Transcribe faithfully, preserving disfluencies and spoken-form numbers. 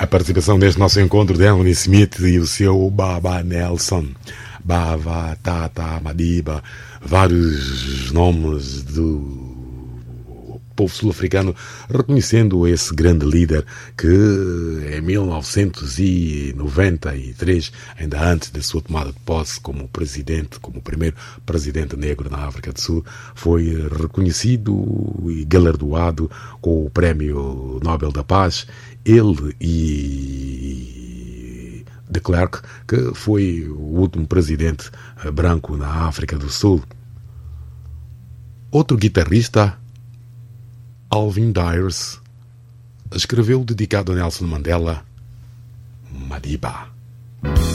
A participação neste nosso encontro de Anthony Smith e o seu Baba Nelson, Baba, Tata, Madiba, vários nomes do povo sul-africano, reconhecendo esse grande líder que em mil novecentos e noventa e três, ainda antes da sua tomada de posse como presidente, como o primeiro presidente negro na África do Sul, foi reconhecido e galardoado com o Prémio Nobel da Paz. Ele e de Klerk, que foi o último presidente branco na África do Sul. Outro guitarrista, Alvin Dyers, escreveu dedicado a Nelson Mandela, Madiba.